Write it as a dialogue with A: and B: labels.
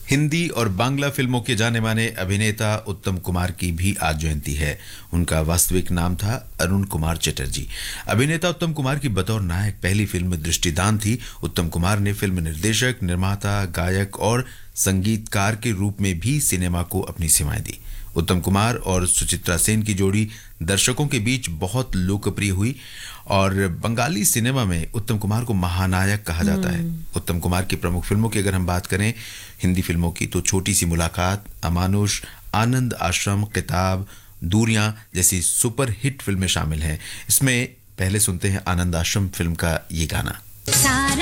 A: हिंदी और बांग्ला फिल्मों के जाने माने अभिनेता उत्तम कुमार की भी आज जयंती है। उनका वास्तविक नाम था अरुण कुमार चटर्जी। अभिनेता उत्तम कुमार की बतौर नायक पहली फिल्म दृष्टिदान थी। उत्तम कुमार ने फिल्म निर्देशक, निर्माता, गायक और संगीतकार के रूप में भी सिनेमा को अपनी सेवाएं दी। उत्तम कुमार और सुचित्रा सेन की जोड़ी दर्शकों के बीच बहुत लोकप्रिय हुई और बंगाली सिनेमा में उत्तम कुमार को महानायक कहा जाता है। उत्तम कुमार की प्रमुख फिल्मों की अगर हम बात करें हिंदी फिल्मों की, तो छोटी सी मुलाकात, अमानुष, आनंद आश्रम, किताब, दूरियां जैसी सुपर हिट फिल्में शामिल हैं। इसमें पहले सुनते हैं आनंद आश्रम फिल्म का ये गाना।